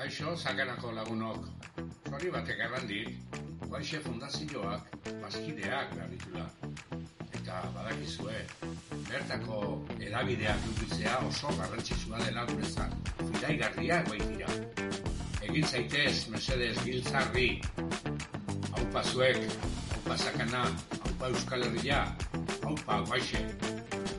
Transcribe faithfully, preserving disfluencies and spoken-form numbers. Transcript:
Kaixo, Sakanako lagunok. Hori batek errandik, Guaixe Fundazioak bazkideak behar Eta badakizue, bertako erabideak edukitzea oso garrantzitsua dela guretzat. Iraigarriak baitira. Egin zaitez, mesedez, giltzarri. Haupa zuek, haupa Sakana, haupa Euskal Herria, haupa Guaixe.